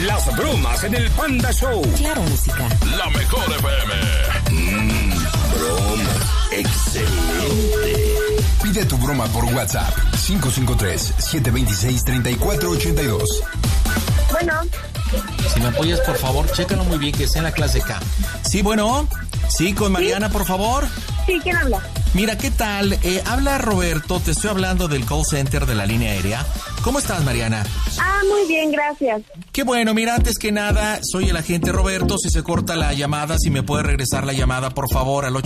Las bromas en el Panda Show. Claro, música. La mejor FM. Broma. Excelente. Pide tu broma por WhatsApp. 553-726-3482. Bueno. Si me apoyas, por favor, chécalo muy bien, que sea en la clase K. Sí, bueno. Sí, con Mariana, por favor. Sí, ¿quién habla? Mira, ¿qué tal? Habla Roberto, te estoy hablando del call center de la línea aérea. ¿Cómo estás, Mariana? Muy bien, gracias. Qué bueno, mira, antes que nada, soy el agente Roberto. Si se corta la llamada, si me puede regresar la llamada, por favor, al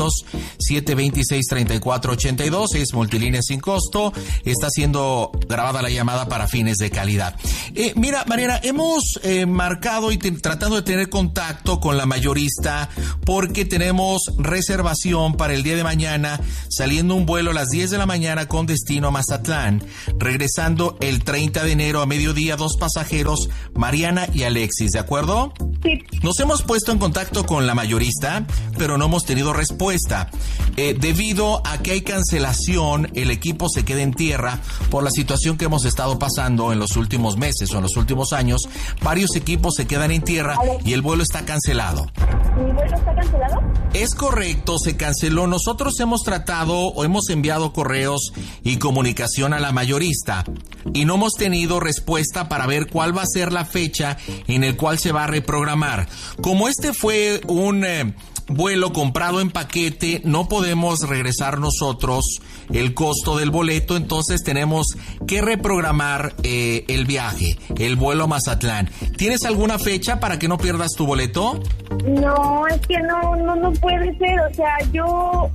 800-726-3482. Es multilínea sin costo. Está siendo grabada la llamada para fines de calidad. Mira, Mariana, hemos marcado y tratando de tener contacto con la mayorista porque tenemos reservación para el día de mañana, saliendo un vuelo a las 10 de la mañana con destino a Mazatlán, regresando el 30 de enero a mediodía, 2 pasajeros, Mariana y Alexis, ¿de acuerdo? Sí. Nos hemos puesto en contacto con la mayorista, pero no hemos tenido respuesta. Debido a que hay cancelación, el equipo se queda en tierra por la situación que hemos estado pasando en los últimos meses o en los últimos años. Varios equipos se quedan en tierra y el vuelo está cancelado. ¿Mi vuelo está cancelado? Es correcto, se canceló. Nosotros hemos tratado o hemos enviado correos y comunicación a la mayorista y no hemos tenido respuesta para ver cuál va a ser la fecha en el cual se va a reprogramar. Como este fue un vuelo comprado en paquete, no podemos regresar nosotros el costo del boleto, entonces tenemos que reprogramar el viaje, el vuelo a Mazatlán. ¿Tienes alguna fecha para que no pierdas tu boleto? No, es que no puede ser, o sea, yo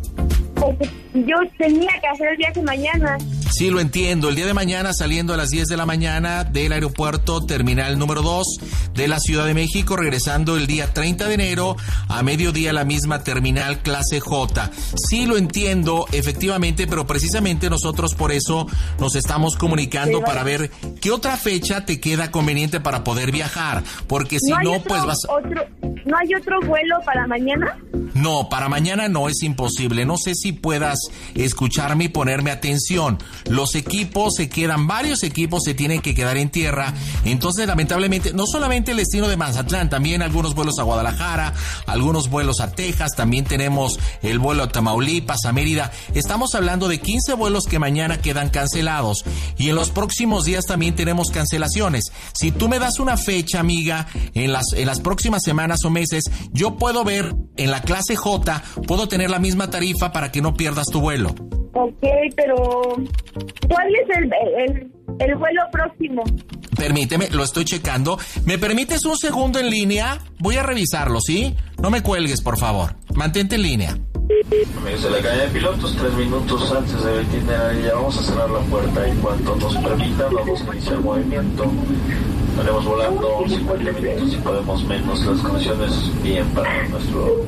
tenía que hacer el viaje mañana. Sí, lo entiendo. El día de mañana, saliendo a las 10 de la mañana del aeropuerto terminal número 2 de la Ciudad de México, regresando el día 30 de enero a mediodía a la misma terminal clase J. Sí, lo entiendo, efectivamente, pero precisamente nosotros por eso nos estamos comunicando para ver qué otra fecha te queda conveniente para poder viajar, porque si no, pues vas... ¿No hay otro vuelo para mañana? No, para mañana no, es imposible. No sé si puedas escucharme y ponerme atención. Los equipos se quedan, varios equipos se tienen que quedar en tierra. Entonces, lamentablemente, no solamente el destino de Mazatlán, también algunos vuelos a Guadalajara, algunos vuelos a Texas, también tenemos el vuelo a Tamaulipas, a Mérida. Estamos hablando de 15 vuelos que mañana quedan cancelados. Y en los próximos días también tenemos cancelaciones. Si tú me das una fecha, amiga, en las próximas semanas o meses, yo puedo ver en la clase J, puedo tener la misma tarifa para que no pierdas tu vuelo. Ok, pero ¿cuál es el vuelo próximo? Permíteme, lo estoy checando. ¿Me permites un segundo en línea? Voy a revisarlo, ¿sí? No me cuelgues, por favor. Mantente en línea. Amigos de la cadena de pilotos, 3 minutos antes del itinerario ya vamos a cerrar la puerta. En cuanto nos permita, vamos a iniciar el movimiento. Estaremos volando 50 minutos y podemos menos. Las condiciones bien para nuestro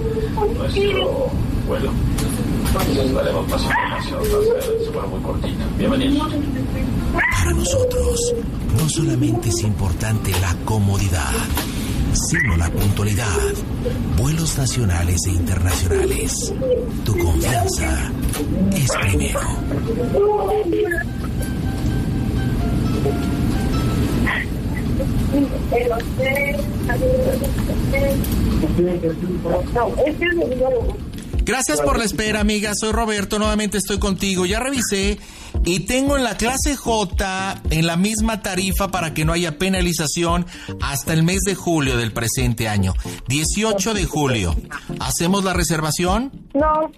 vuelo. Entonces daremos más información, se fue muy cortito. Bienvenidos. Para nosotros, no solamente es importante la comodidad, sino la puntualidad. Vuelos nacionales e internacionales. Tu confianza es primero. Gracias por la espera, amiga. Soy Roberto, nuevamente estoy contigo. Ya revisé y tengo en la clase J en la misma tarifa para que no haya penalización hasta el mes de julio del presente año. 18 de julio. ¿Hacemos la reservación? No,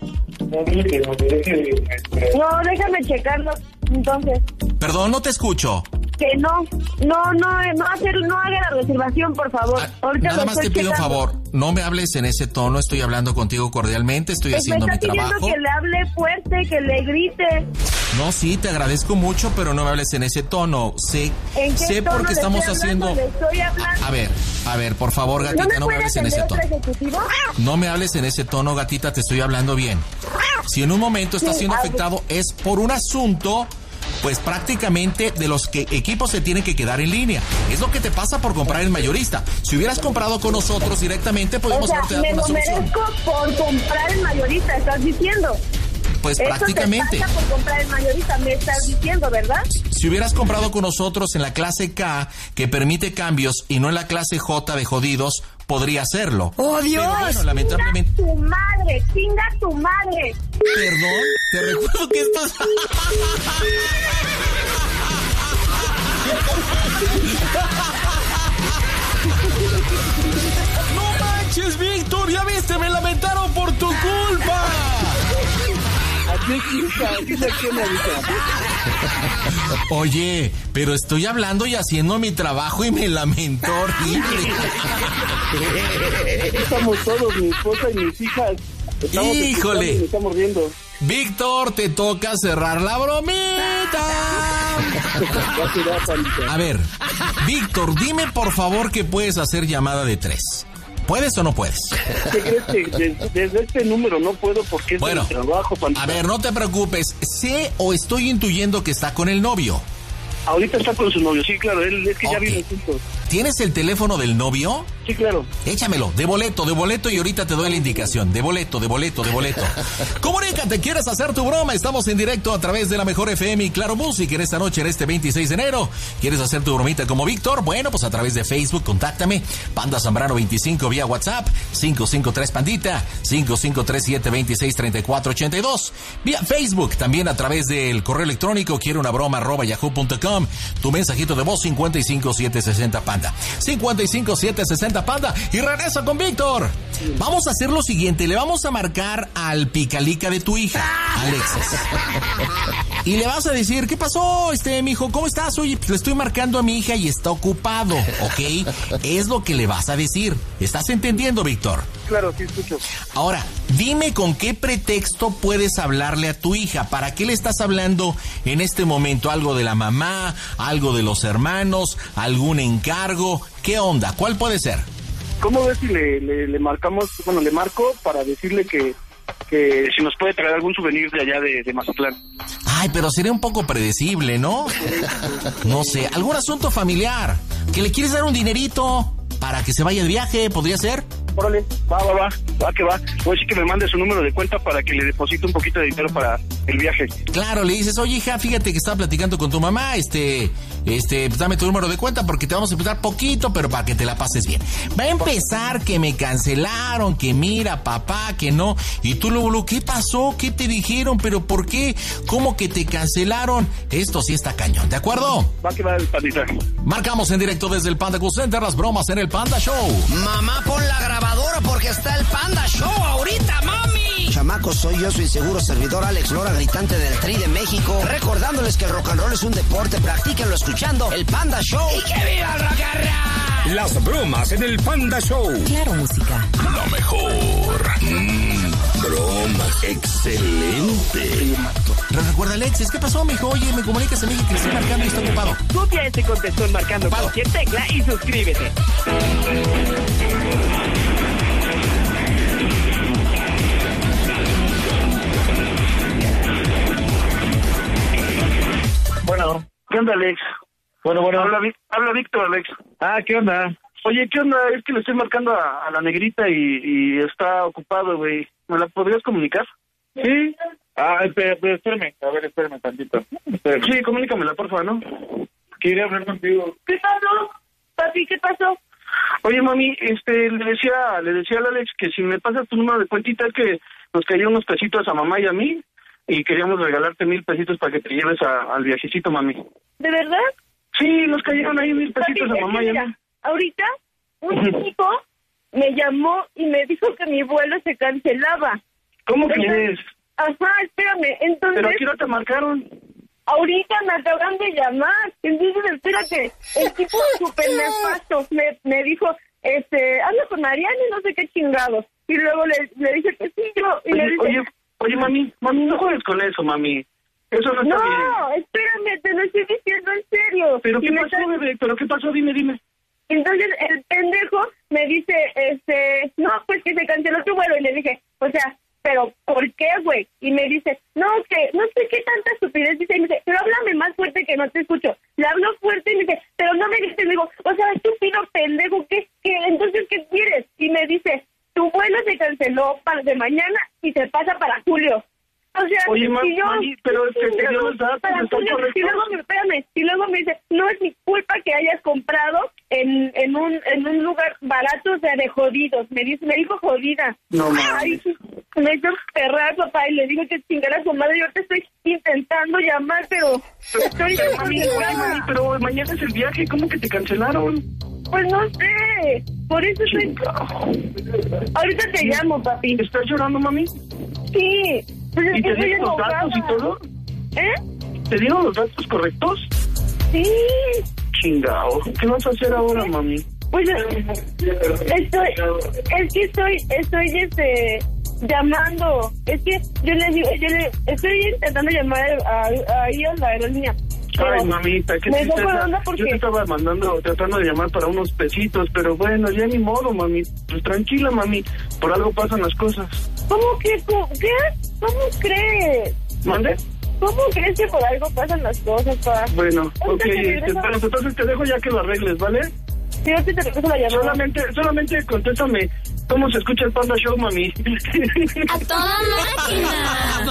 déjame checarlo entonces. Perdón, no te escucho. Que no haga la reservación, por favor. Nada más te pido un favor, no me hables en ese tono, estoy hablando contigo cordialmente, estoy haciendo mi trabajo. Me está pidiendo que le hable fuerte, que le grite. No, sí, te agradezco mucho, pero no me hables en ese tono. Sé porque estamos haciendo... A ver, por favor, gatita, no me hables en ese tono. No me hables en ese tono, gatita, te estoy hablando bien. Si en un momento estás siendo afectado, es por un asunto... pues prácticamente de los que equipos se tienen que quedar en línea. Es lo que te pasa por comprar el mayorista. Si hubieras comprado con nosotros directamente, podemos haberte dado una solución. Me lo merezco por comprar el mayorista, ¿estás diciendo? Pues Eso prácticamente. te pasa por comprar el mayorista, me estás diciendo, ¿verdad? Si hubieras comprado con nosotros en la clase K, que permite cambios, y no en la clase J de jodidos, podría hacerlo. ¡Oh, Dios! Pero bueno, lamentablemente... Chinga tu madre. Perdón, te recuerdo que esto es... ¡No manches, Víctor! ¡Ya viste! ¡Me lamentaron por tu culpa! Oye, pero estoy hablando y haciendo mi trabajo y me lamentó horrible. Estamos todos, mi esposa y mis hijas. ¡Híjole! Me estamos riendo. Víctor, te toca cerrar la bromita. A ver, Víctor, dime por favor que puedes hacer llamada de 3. ¿Puedes o no puedes? ¿Qué crees que desde este número no puedo porque es Bueno, mi trabajo, Pandita? A ver, no te preocupes. Sé o estoy intuyendo que está con el novio. Ahorita está con su novio, sí, claro, él es que ya Ok. viven juntos. ¿Tienes el teléfono del novio? Sí, claro. Échamelo, de boleto, y ahorita te doy la indicación. De boleto. Comunícate, ¿quieres hacer tu broma? Estamos en directo a través de la Mejor FM y Claro Música en esta noche, en este 26 de enero. ¿Quieres hacer tu bromita como Víctor? Bueno, pues a través de Facebook, contáctame. Panda Zambrano 25 vía WhatsApp, 553 Pandita, 5537263482. Vía Facebook, también a través del correo electrónico, quiero una broma @yahoo.com. Tu mensajito de voz 55760 Panda. 55760 Panda. Y regreso con Víctor. Vamos a hacer lo siguiente. Le vamos a marcar al picalica de tu hija, Alexis. Y le vas a decir, ¿qué pasó, mijo? ¿Cómo estás? Oye, pues le estoy marcando a mi hija y está ocupado, ¿ok? Es lo que le vas a decir. ¿Estás entendiendo, Víctor? Claro, sí, escucho. Ahora, dime con qué pretexto puedes hablarle a tu hija. ¿Para qué le estás hablando en este momento? ¿Algo de la mamá? ¿Algo de los hermanos? ¿Algún encargo? ¿Qué onda? ¿Cuál puede ser? ¿Cómo ves si le marcamos, bueno, le marco para decirle que si nos puede traer algún souvenir de allá de Mazatlán? Ay, pero sería un poco predecible, ¿no? No sé, algún asunto familiar. ¿Que le quieres dar un dinerito para que se vaya de viaje? ¿Podría ser? Órale, va que va. Voy a decir que me mande su número de cuenta para que le deposite un poquito de dinero para el viaje. Claro, le dices, oye, hija, fíjate que estaba platicando con tu mamá, dame tu número de cuenta porque te vamos a emprestar poquito, pero para que te la pases bien. Va a empezar que me cancelaron, que mira, papá, que no. Y tú luego, ¿qué pasó? ¿Qué te dijeron? ¿Pero por qué? ¿Cómo que te cancelaron? Esto sí está cañón, ¿de acuerdo? Va que va el Pandita. Marcamos en directo desde el Panda Cool Center las bromas en el Panda Show. Mamá, pon la grabadora porque está el Panda Show ahorita, mami. Chamacos, soy yo, su inseguro servidor Alex Lora, gritante del Tri de México, recordándoles que el rock and roll es un deporte, practíquenlo escuchando el Panda Show. ¡Y que viva el rock and roll! Las bromas en el Panda Show. Claro, música. Lo mejor. Bromas. Excelente. Recuerda, Alexis, ¿qué pasó, mijo? Oye, me comunicas a mí que le estoy marcando y está ocupado. Copia este contestón marcando Ocupado. cualquier tecla y suscríbete. Bueno, ¿qué onda, Alex? Bueno. Habla Víctor, Alex. Ah, ¿qué onda? Oye, ¿qué onda? Es que le estoy marcando a la negrita y está ocupado, güey. ¿Me la podrías comunicar? ¿Sí? Ah, espérame. A ver, espérame tantito. Espérame. Sí, comunícamela, por favor, ¿no? Quiere hablar contigo. ¿Qué pasó? Papi, ¿qué pasó? Oye, mami, le decía al Alex que si me pasas tu número de cuentita, es que nos caían unos pesitos a mamá y a mí y queríamos regalarte 1,000 pesitos para que te lleves al viajecito, mami. ¿De verdad? Sí, nos cayeron ahí 1,000 pesitos Papi, a mamá y a mira, mí. ahorita un tipo me llamó y me dijo que mi vuelo se cancelaba. ¿Cómo crees? Ajá, espérame, entonces... ¿Pero a qué hora te marcaron? Ahorita me acaban de llamar. Entonces, espérate, el tipo súper nefasto me dijo, habla con Mariana y no sé qué chingados. Y luego le dije que sí, yo... Y le dije, Oye, mami, no juegues con eso, mami. Eso no está bien. no, espérame, te lo estoy diciendo en serio. ¿Pero Y qué me pasó, está- bebé? ¿Pero qué pasó? Dime. Entonces el pendejo me dice, no, pues que se canceló tu vuelo. Y le dije, o sea, ¿pero por qué, güey? Y me dice, no, que no sé qué tanta estupidez dice. Y me dice, pero háblame más fuerte que no te escucho. Le hablo fuerte y me dice, pero no me dices. Le digo, o sea, estúpido pendejo, ¿qué? Entonces, ¿qué quieres? Y me dice, tu vuelo se canceló para de mañana y se pasa para julio. O sea, Oye, en un lugar barato, o sea, de jodidos. Me dijo jodida. No, ay, me hizo perrar, papá, y le digo que chingara a su madre. Yo te estoy intentando llamar, pero estoy... mami, pero mañana es el viaje, ¿cómo que te cancelaron? Pues no sé, por eso estoy... Ahorita te llamo, papi. ¿Estás llorando, mami? Sí. Pues ¿Y te dieron los datos y todo? ¿Te dieron los datos correctos? Sí. Chingao, ¿qué vas a hacer ahora, mami? Pues estoy llamando. Es que yo le estoy intentando llamar ahí a la aerolínea. Ay, mamita, qué tristeza. Yo te estaba tratando de llamar para unos pesitos, pero bueno, ya ni modo, mami. Pues tranquila, mami, por algo pasan las cosas. ¿Cómo que? ¿Qué? ¿Cómo crees? ¿Mande? ¿Cómo crees que por algo pasan las cosas, pa? Bueno, ok, entonces te dejo ya que lo arregles, ¿vale? Sí, yo te regreso la llamada. Solamente contéstame cómo se escucha el Panda Show, mami. ¡A toda máquina!